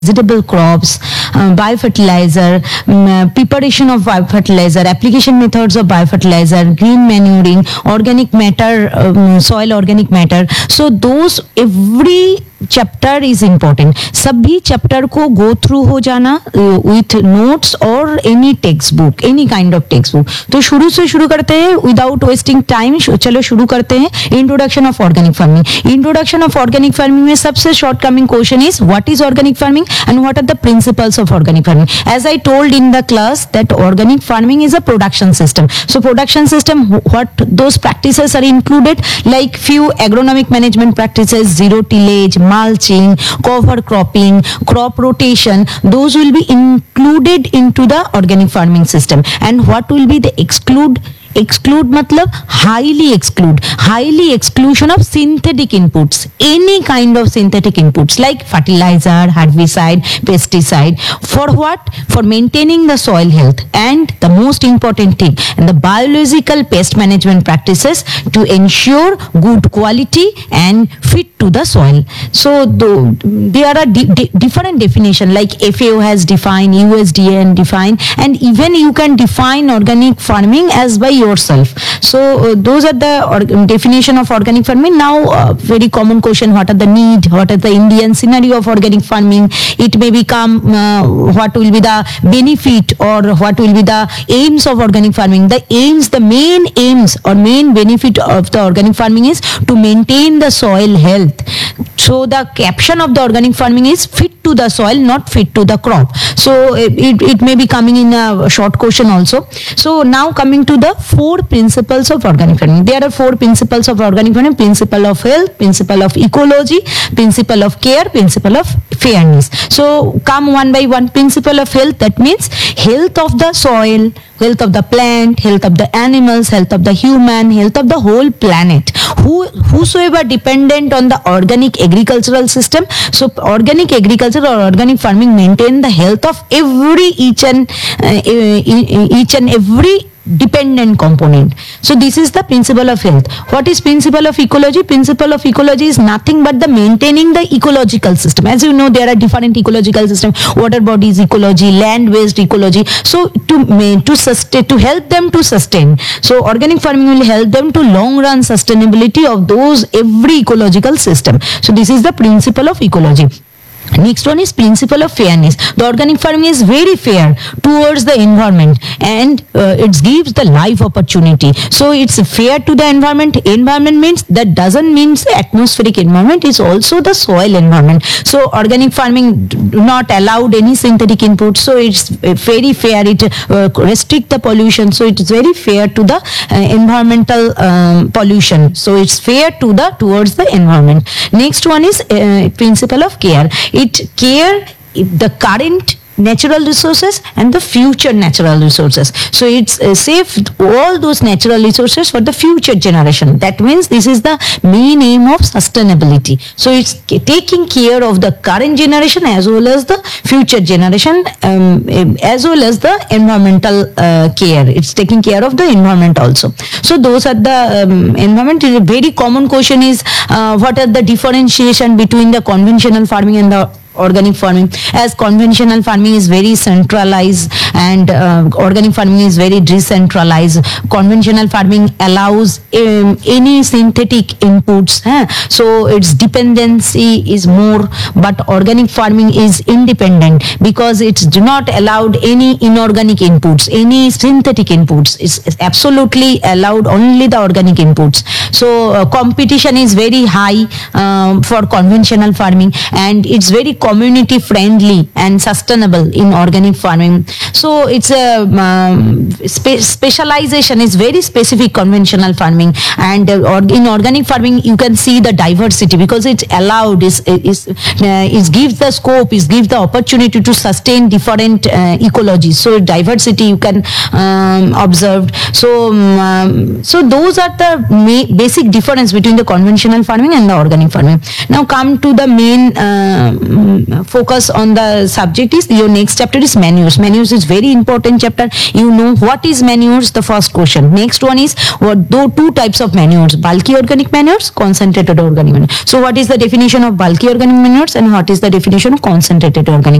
vegetable crops, biofertilizer, preparation of biofertilizer, application methods of biofertilizer, green manuring, organic matter, soil organic matter. So those every chapter is important. सभी chapter को go through हो जाना with notes और any text book, any kind of text book. तो शुरू से शुरू करते हैं विदाउट वेस्टिंग टाइम. चलो शुरू करते हैं. Introduction of organic farming. Introduction of organic farming में सबसे short coming question is what is organic farming and what are the principles of organic farming. As I told in the class that organic farming is a production system. So production system, what those practices are included, like few agronomic management practices, zero tillage, mulching, cover cropping, crop rotation, those will be included into the organic farming system. And what will be the exclude मतलब highly exclusion of synthetic inputs, any kind of synthetic inputs like fertilizer, herbicide, pesticide. For what? For maintaining the soil health, and the most important thing, and the biological pest management practices to ensure good quality and fit to the soil. So there are different definition, like FAO has defined, USDA defined, and even you can define organic farming as by yourself. So those are the definition of organic farming. Now very common question, what are the need, what is the Indian scenario of organic farming? It may become what will be the benefit or what will be the aims of organic farming. The main aims or main benefit of the organic farming is to maintain the soil health. So the caption of the organic farming is fit to the soil, not fit to the crop. So it may be coming in a short question also. So now coming to the four principles of organic farming. There are four principles of organic farming: principle of health, principle of ecology, principle of care, principle of fairness. So come one by one. Principle of health, that means health of the soil, health of the plant, health of the animals, health of the human, health of the whole planet. Whosoever dependent on the organic agricultural system. So organic agriculture or organic farming maintain the health of each and every dependent component. So this is the principle of health. What is principle of ecology? Principle of ecology is nothing but the maintaining the ecological system. As you know, there are different ecological systems: water bodies ecology, land based ecology. So to help them to sustain, so organic farming will help them to long run sustainability of those every ecological system. So this is the principle of ecology. Next one is principle of fairness. The organic farming is very fair towards the environment, and it gives the life opportunity. So it's fair to the environment. Environment means, that doesn't mean the atmospheric environment, is also the soil environment. So organic farming do not allowed any synthetic input. So it's very fair. It restrict the pollution. So it's very fair to the environmental pollution. So it's fair to towards the environment. Next one is principle of care. It care the current natural resources and the future natural resources. So it's save all those natural resources for the future generation. That means this is the main aim of sustainability. So it's taking care of the current generation as well as the future generation, as well as the environmental care. It's taking care of the environment also. So those are the environment. A very common question is what are the differentiation between the conventional farming and the organic farming. As conventional farming is very centralized and organic farming is very decentralized. Conventional farming allows any synthetic inputs, so its dependency is more, but organic farming is independent because it's do not allowed any inorganic inputs, any synthetic inputs. It's absolutely allowed only the organic inputs. So competition is very high for conventional farming, and it's very community friendly and sustainable in organic farming. So it's a specialization is very specific conventional farming, and in organic farming you can see the diversity because it's allowed, it gives the scope, it gives the opportunity to sustain different ecologies. So diversity you can observe. So those are the basic difference between the conventional farming and the organic farming. Now come to the main focus on the subject is your next chapter is manures. Manures is very important chapter. You know what is manures, the first question. Next one is what though two types of manures, bulky organic manures, concentrated organic manure. So what is the definition of bulky organic manures and what is the definition of concentrated organic